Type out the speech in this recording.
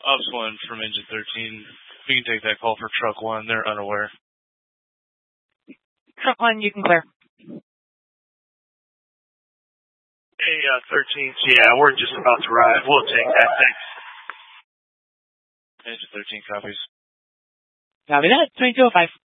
Ops 1 from Engine 13. We can take that call for Truck 1. They're unaware. Truck 1, you can clear. Hey, 13th. Yeah, we're just about to ride. We'll take that. Thanks. Engine 13 copies. Copy that. 2205.